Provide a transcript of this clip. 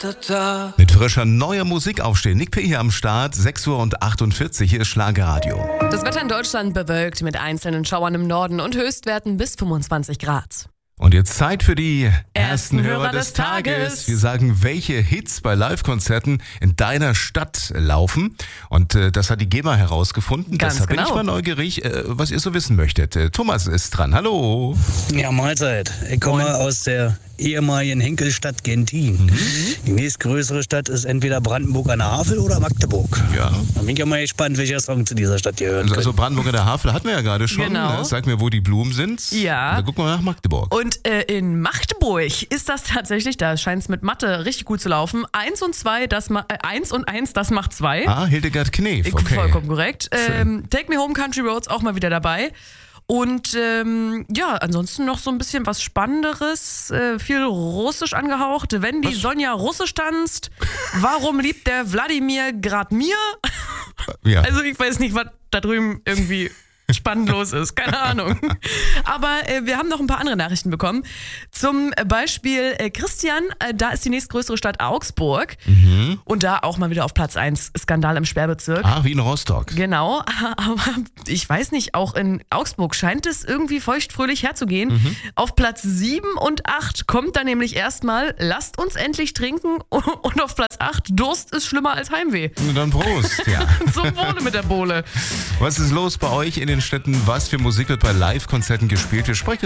Mit frischer neuer Musik aufstehen. Nick P. hier am Start, 6:48 Uhr, hier ist Schlagerradio. Das Wetter in Deutschland bewölkt mit einzelnen Schauern im Norden und Höchstwerten bis 25 Grad. Und jetzt Zeit für die ersten Hörer des Tages. Wir sagen, welche Hits bei Live-Konzerten in deiner Stadt laufen. Und das hat die GEMA herausgefunden. Ganz Deshalb bin genau. ich mal neugierig, was ihr so wissen möchtet. Thomas ist dran. Hallo. Ja, Mahlzeit. Ich komme aus der ehemaligen Henkelstadt Gentin. Die nächstgrößere Stadt ist entweder Brandenburg an der Havel oder Magdeburg. Ja. Da bin ich ja mal gespannt, welcher Song zu dieser Stadt gehört. Also Brandenburg an der Havel hatten wir ja gerade schon. Genau. Ne? Sag mir, wo die Blumen sind. Ja. Dann gucken wir nach Magdeburg. Und in Magdeburg ist das tatsächlich, da scheint es mit Mathe richtig gut zu laufen. 1 und 1, das macht 2. Ah, Hildegard Knef. Okay. Vollkommen korrekt. Schön. Take Me Home Country Roads auch mal wieder dabei. Und ja, ansonsten noch so ein bisschen was Spannenderes, viel Russisch angehaucht. Wenn die Sonja Russisch tanzt, warum liebt der Wladimir grad mir? Ja. Also ich weiß nicht, was da drüben irgendwie spannend los ist, keine Ahnung. Aber wir haben noch ein paar andere Nachrichten bekommen. Zum Beispiel Christian, da ist die nächstgrößere Stadt Augsburg. Und da auch mal wieder auf Platz 1, Skandal im Sperrbezirk. Ah, wie in Rostock. Genau, aber ich weiß nicht, auch in Augsburg scheint es irgendwie feuchtfröhlich herzugehen. Auf Platz 7 und 8 kommt dann nämlich erstmal Lasst uns endlich trinken und auf Platz 8 Durst ist schlimmer als Heimweh. Und dann Prost. Ja. Zum Wohle mit der Bohle. Was ist los bei euch in den Städten? Was für Musik wird bei Live-Konzerten gespielt? Wir sprechen